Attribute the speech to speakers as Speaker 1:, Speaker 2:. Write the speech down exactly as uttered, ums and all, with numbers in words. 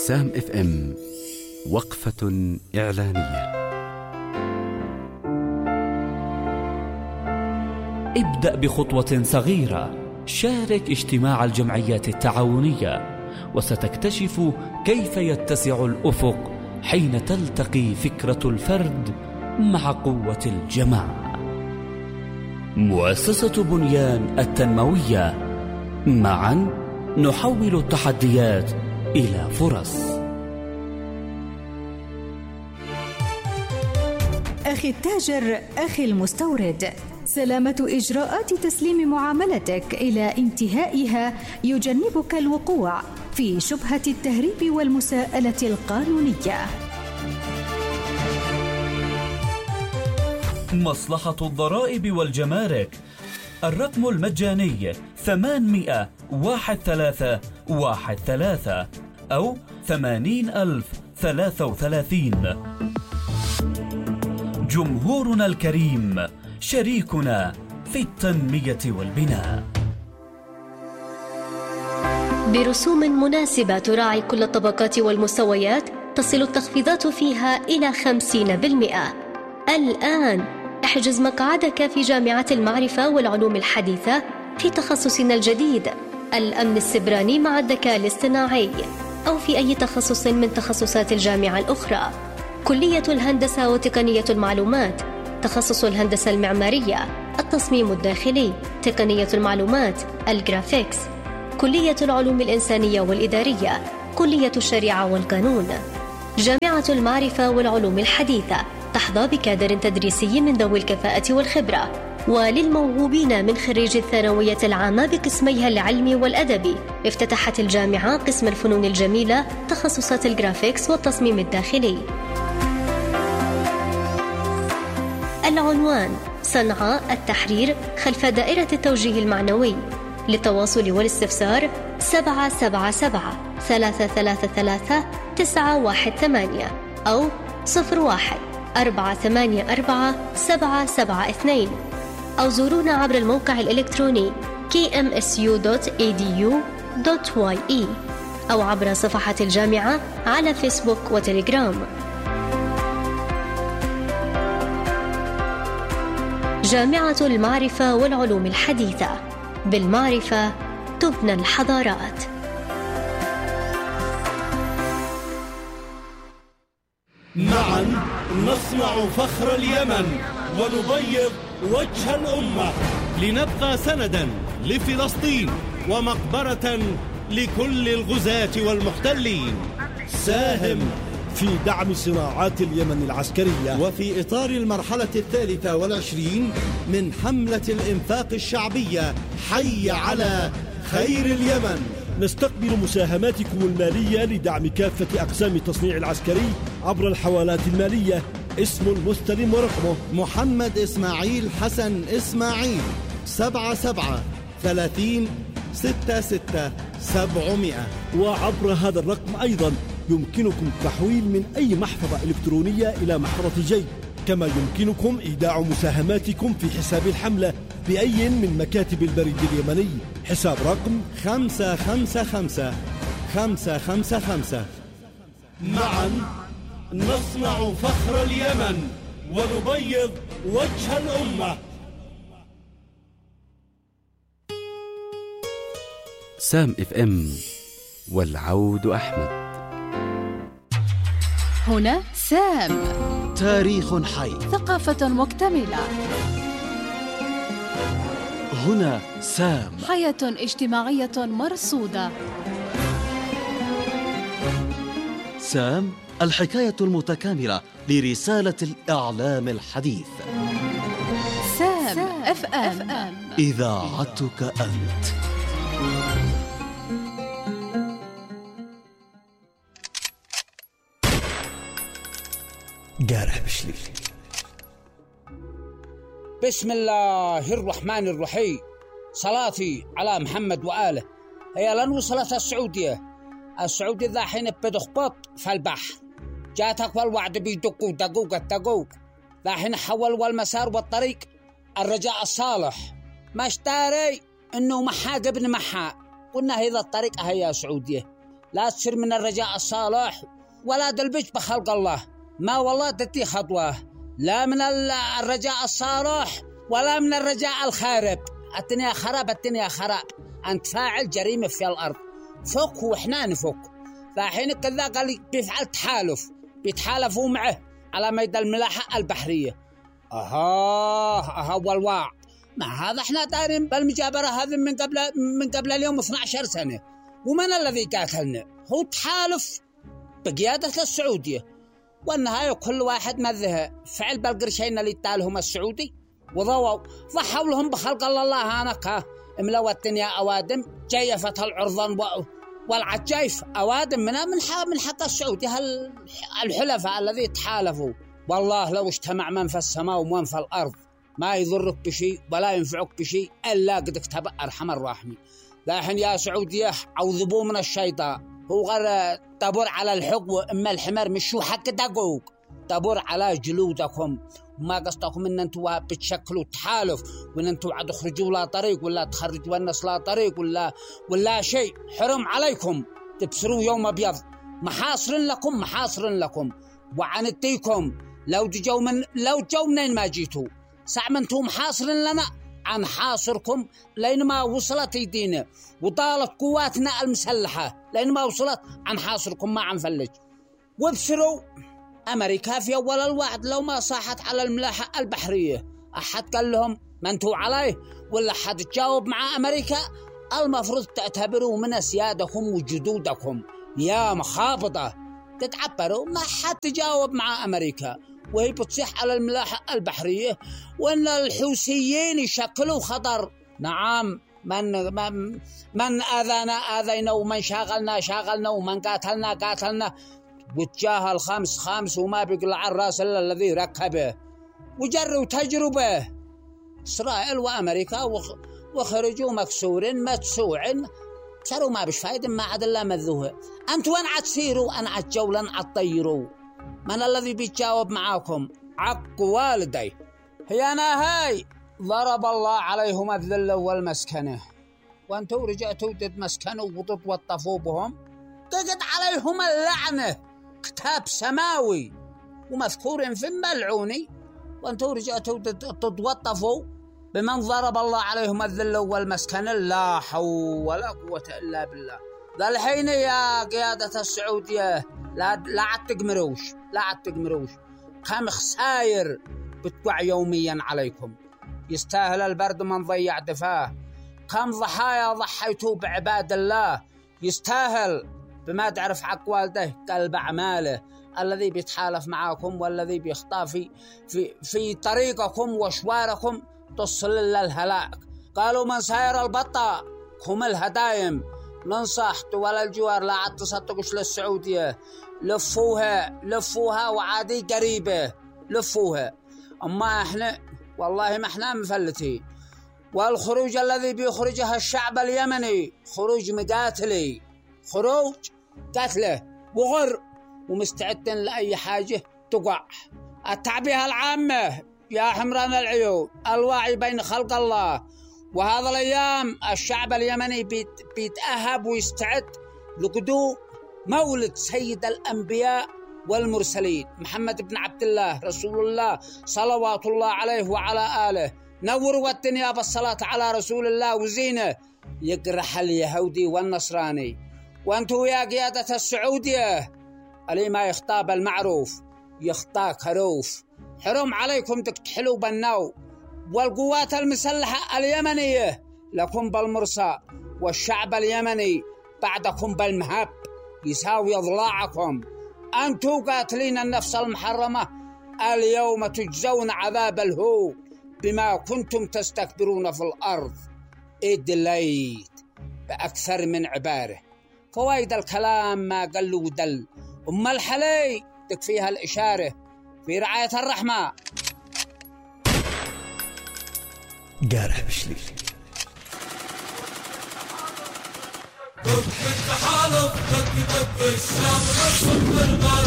Speaker 1: سام اف ام وقفة إعلانية.
Speaker 2: ابدأ بخطوة صغيرة، شارك اجتماع الجمعيات التعاونية، وستكتشف كيف يتسع الأفق حين تلتقي فكرة الفرد مع قوة الجماعة. مؤسسة بنيان التنموية، معا نحول التحديات إلى فرص.
Speaker 3: أخي التاجر، أخي المستورد، سلامة إجراءات تسليم معاملتك إلى انتهائها يجنبك الوقوع في شبهة التهريب والمساءلة القانونية.
Speaker 2: مصلحة الضرائب والجمارك، الرقم المجاني ثمانمائة واحد ثلاثة واحد ثلاثة أو ثمانين ألف ثلاثة وثلاثين. جمهورنا الكريم، شريكنا في التنمية والبناء.
Speaker 4: برسوم مناسبة تراعي كل الطبقات والمستويات، تصل التخفيضات فيها إلى خمسين بالمئة. الآن احجز مقعدك في جامعة المعرفة والعلوم الحديثة في تخصصنا الجديد الأمن السبراني مع الذكاء الاصطناعي، أو في أي تخصص من تخصصات الجامعة الأخرى. كلية الهندسة وتقنية المعلومات، تخصص الهندسة المعمارية، التصميم الداخلي، تقنية المعلومات، الجرافيكس. كلية العلوم الإنسانية والإدارية، كلية الشريعة والقانون. جامعة المعرفة والعلوم الحديثة تحظى بكادر تدريسي من ذوي الكفاءة والخبرة. وللموهوبين من خريج الثانوية العامة بقسميها العلمي والأدبي، افتتحت الجامعة قسم الفنون الجميلة، تخصصات الجرافيكس والتصميم الداخلي. العنوان: صنعاء التحرير خلف دائرة التوجيه المعنوي. للتواصل والاستفسار سبعة سبعة سبعة ثلاثة ثلاثة ثلاثة تسعة واحد ثمانية أو صفر واحد أربعة ثمانية أربعة سبعة سبعة اثنين، أو زورونا عبر الموقع الإلكتروني كي إم إس يو دوت إي دي يو دوت واي إي أو عبر صفحة الجامعة على فيسبوك وتليجرام. جامعة المعرفة والعلوم الحديثة، بالمعرفة تبنى الحضارات.
Speaker 5: معا نصنع فخر اليمن ونبيض وجه الأمة، لنبقى سندا لفلسطين ومقبرة لكل الغزاة والمحتلين. ساهم
Speaker 6: في دعم صناعات اليمن العسكرية،
Speaker 5: وفي إطار المرحلة الثالثة والعشرين من حملة الإنفاق الشعبية حي على خير اليمن.
Speaker 6: نستقبل مساهماتكم المالية لدعم كافة أقسام التصنيع العسكري عبر الحوالات المالية. اسم المستلم ورقمه:
Speaker 5: محمد إسماعيل حسن إسماعيل، سبعة سبعة ثلاثين ستة ستة سبعمائة.
Speaker 6: وعبر هذا الرقم أيضا يمكنكم التحويل من أي محفظة إلكترونية إلى محفظة جيب، كما يمكنكم إيداع مساهماتكم في حساب الحملة بأي من مكاتب البريد اليمني. حساب رقم
Speaker 5: خمسة خمسة خمسة خمسة خمسة خمسة. معا نصنع فخر اليمن ونبيض وجه الأمة.
Speaker 1: سام اف ام، والعود أحمد.
Speaker 7: هنا سام،
Speaker 8: تاريخ حي،
Speaker 7: ثقافة مكتملة.
Speaker 8: هنا سام،
Speaker 7: حياة اجتماعية مرصودة.
Speaker 8: سام، الحكاية المتكاملة لرسالة الإعلام الحديث.
Speaker 7: سام اف ام،
Speaker 8: إذاعتك أنت.
Speaker 6: قارح بشلي.
Speaker 9: بسم الله الرحمن الرحيم، صلاتي على محمد وآله. هي لن وصلت السعودية السعودية ذا حين بتخبط في البحر، جاتك والوعد بيدقوا دقوق الدقوق، ذا حين حول والمسار والطريق الرجاء الصالح، مش داري انه محا قبل محا، قلنا هذا الطريق هي سعودية، لا تصير من الرجاء الصالح ولا دلبج بخلق الله، ما والله تتي خطوة لا من الرجاء الصالح ولا من الرجاء الخارب. الدنيا خراب، الدنيا خراب، أنت فاعل جريمة في الأرض، فك وإحنا نفك. فحين كذا قال بيفعل تحالف، بيتحالفوا معه على ميدان الملاحة البحرية. أها أها والواع ما هذا احنا دارين بالمجابرة هذه من قبل من قبل اليوم اثنتي عشرة سنة، ومن الذي قاتلنا؟ هو تحالف بقيادة السعودية، والنهاية كل واحد مذه فعل بالقرشين اللي ادالهم السعودي وضووا ضحوا لهم بخلق الله. هانك املوا الدنيا أوادم جيفت العرضان والعجايف أوادم منها من حق من حق السعودي الحلفاء الذي تحالفوا. والله لو اجتمع من في السماء ومن في الأرض ما يضرك بشيء ولا ينفعك بشيء إلا قد اكتب أرحم الراحمين. لكن يا سعودية عوذبوا من الشيطان، هو غير تبور على الحق إما الحمار مشوا حق دقوق، تبور على جلودكم. ما قصدكم إن أنتوا بتشكلوا تحالف وإن أنتوا عاد تخرجوا لا طريق ولا تخرجوا الناس لا طريق ولا ولا شيء. حرم عليكم تبصروا يوم أبيض، محاصر لكم محاصر لكم وعنتيكم. لو جو من لو جو منين ما جيتوا سعمنتوا محاصر لنا عن حاصركم لين ما وصلت يدينا وطالت قواتنا المسلحة لين ما وصلت عن حاصركم ما عن فلج. وابصروا أمريكا في أول الوعد لو ما صاحت على الملاحة البحرية أحد قال لهم ما انتوا عليه ولا حد تجاوب مع أمريكا؟ المفروض تعتبروا من سيادكم وجدودكم يا مخابطة، تتعبروا ما حد تجاوب مع أمريكا وهي بتصيح على الملاحة البحرية وأن الحوثيين يشكلوا خطر. نعم من من, من آذانا آذينا ومن شاغلنا شاغلنا ومن قاتلنا قاتلنا، وتجاهل خمس خمس وما بيقلع الراس إلا الذي ركبه. وجروا تجربة إسرائيل وأمريكا وخرجوا مكسورين مدسوعين، صاروا ما بش فايدة ما عاد الله مذوه. أنتوا أن عتسيروا أن عتجولا أن عتطيروا، من الذي بيتجاوب معاكم؟ عق والدي. هي أنا هاي ضرب الله عليهم الذل والمسكنة وأنتوا رجعتوا تتمسكنوا وتتوطفوا بهم، تجد عليهم اللعنة كتاب سماوي ومذكور في الملعوني، وأنتوا رجعتوا تتوطفوا بمن ضرب الله عليهم الذل والمسكنة. لا حول ولا قوة إلا بالله. ذا الحين يا قيادة السعودية لا لا عاد تقمروش لا عاد تقمروش كم خساير بتقع يوميا عليكم. يستاهل البرد من ضيع دفاه. كم ضحايا ضحيتوا بعباد الله، يستاهل بما تعرف حق والده قلب أعماله الذي بيتحالف معاكم والذي بيخطى في في في طريقكم وشواركم تصل للهلاك. قالوا من ساير البطة هم الهدايم. ننصح دول الجوار لا عاد تصدقوش للسعودية، لفوها لفوها وعادي قريبة لفوها. أما احنا والله ما احنا مفلتين، والخروج الذي بيخرجها الشعب اليمني خروج مقاتلي، خروج قتله وغر ومستعدين لأي حاجة تقع. التعبئة العامة يا حمران العيون، الوعي بين خلق الله. وهذا الأيام الشعب اليمني بيت بيتأهب ويستعد لقدوم مولد سيد الأنبياء والمرسلين محمد بن عبد الله رسول الله صلوات الله عليه وعلى آله. نوروا الدنيا بالصلاة على رسول الله وزينه يقرح اليهودي والنصراني. وانتوا يا قيادة السعودية اللي ما يخطاب المعروف يخطى كروف. حرم عليكم تكتحلوا بالنو. والقوات المسلحة اليمنية لكم بالمرصى، والشعب اليمني بعدكم بالمهب يساوي أضلاعكم. أنتوا قاتلين النفس المحرمة اليوم تجزون عذاب الهو بما كنتم تستكبرون في الأرض. إدليت بأكثر من عبارة. فوائد الكلام ما قل ودل، أم الحلي تكفيها الإشارة. في رعاية الرحمة
Speaker 2: قارح بشلي
Speaker 10: ضد التحالف ضد ضد الشام نصب الغرب